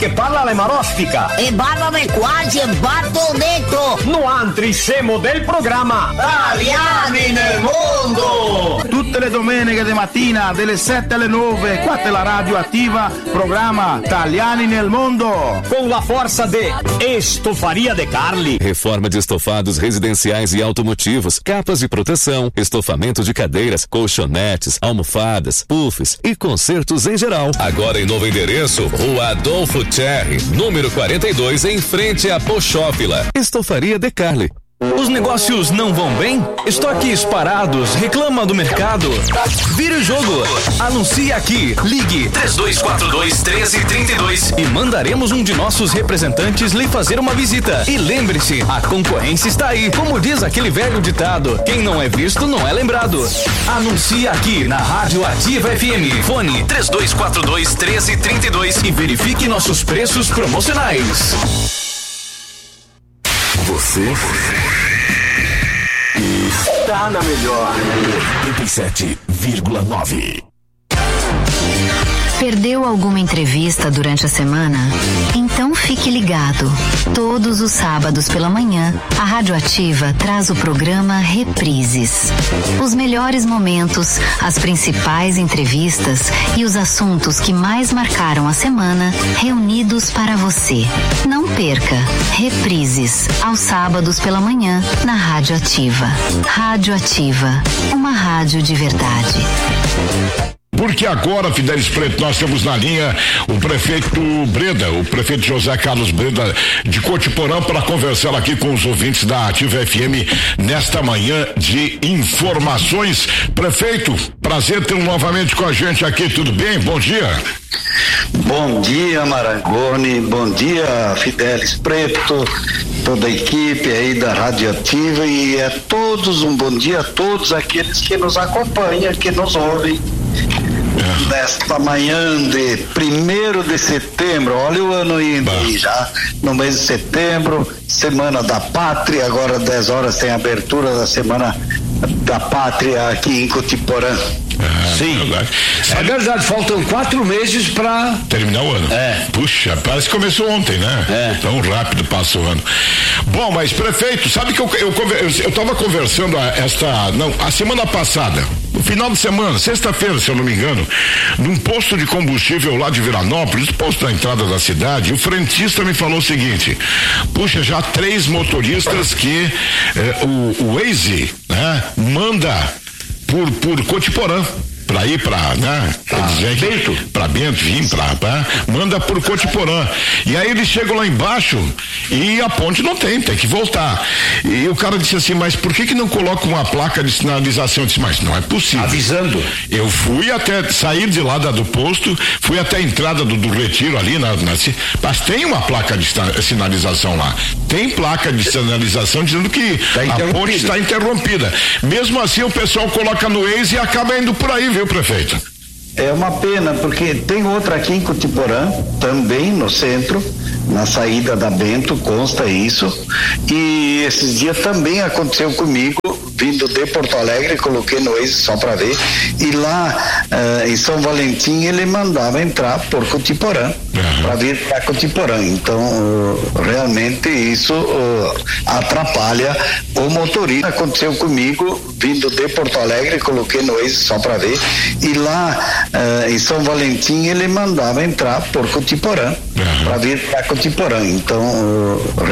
che parla le marostica e parlano quasi e batto dentro. No antri siamo del programma Italiani nel mondo. Tutte le domeniche di mattina dalle 7 alle 9 qua la radio attiva programma Italiani nel mondo con la forza de Estofaria De Carli. Reforma de estofados residenciais e automotivos, capas de proteção, estofamento de cadeiras, colchonetes, almofadas, puffs e consertos em geral. Agora em novo endereço, Rua Adolfo Cherry, número 42, em frente à Pochófila. Estofaria De Carli. Os negócios não vão bem? Estoques parados? Reclama do mercado? Vira o jogo. Anuncie aqui. Ligue 3242-1332 e mandaremos um de nossos representantes lhe fazer uma visita. E lembre-se, a concorrência está aí. Como diz aquele velho ditado, quem não é visto não é lembrado. Anuncie aqui na Rádio Ativa FM. Fone 3242-1332 e verifique nossos preços promocionais. Você está na melhor 87,9. Perdeu alguma entrevista durante a semana? Então fique ligado. Todos os sábados pela manhã, a Rádio Ativa traz o programa Reprises. Os melhores momentos, as principais entrevistas e os assuntos que mais marcaram a semana, reunidos para você. Não perca. Reprises, aos sábados pela manhã, na Rádio Ativa. Rádio Ativa, uma rádio de verdade. Porque agora, Fidelis Preto, nós temos na linha o prefeito Breda, o prefeito José Carlos Breda de Cotiporã, para conversar aqui com os ouvintes da Ativa FM nesta manhã de informações. Prefeito, prazer ter novamente com a gente aqui, tudo bem? Bom dia. Bom dia, Marangoni, bom dia, Fidelis Preto, toda a equipe aí da Rádio Ativa e um bom dia a todos aqueles que nos acompanham, que nos ouvem. Nesta manhã de 1º de setembro, olha o ano indo aí já, no mês de setembro, Semana da Pátria, agora 10 horas tem a abertura da Semana da Pátria aqui em Cotiporã. Sim, é verdade, faltam 4 meses para terminar o ano. Puxa, parece que começou ontem, né? Tão rápido passa o ano. Bom, mas prefeito, sabe que eu tava conversando a semana passada, no final de semana, sexta-feira, se eu não me engano, num posto de combustível lá de Viranópolis, posto na entrada da cidade, o frentista me falou o seguinte: puxa, já 3 motoristas que o Waze, né, manda por Cotiporã, pra ir pra, né? Bento. Pra Bento, manda por Cotiporã. E aí eles chegam lá embaixo e a ponte não tem que voltar. E o cara disse assim, mas por que não coloca uma placa de sinalização? Eu disse, mas não é possível. Avisando. Eu fui até sair de lá do posto, fui até a entrada do retiro ali, mas tem uma placa de sinalização lá. Tem placa de sinalização dizendo que a ponte está interrompida. Mesmo assim, o pessoal coloca no Waze e acaba indo por aí, viu, prefeito? É uma pena, porque tem outra aqui em Cotiporã, também no centro, na saída da Bento, consta isso, e esses dias também aconteceu comigo, vindo de Porto Alegre, coloquei no Waze só para ver, e lá em São Valentim ele mandava entrar por Cotiporã, para vir para Cotiporã. Então realmente isso atrapalha o motorista. Aconteceu comigo, vindo de Porto Alegre, coloquei no Waze só para ver, e lá em São Valentim ele mandava entrar por Cotiporã, para vir para Cotiporã. Então